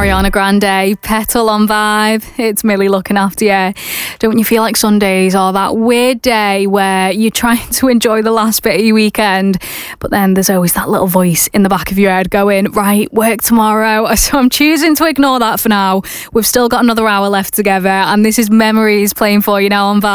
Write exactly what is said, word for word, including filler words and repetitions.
Ariana Grande, Petal on Vibe. It's Millie looking after you. Don't you feel like Sundays are that weird day where you're trying to enjoy the last bit of your weekend, but then there's always that little voice in the back of your head going, right, work tomorrow. So I'm choosing to ignore that for now. We've still got another hour left together, and this is Memories playing for you now on Vibe.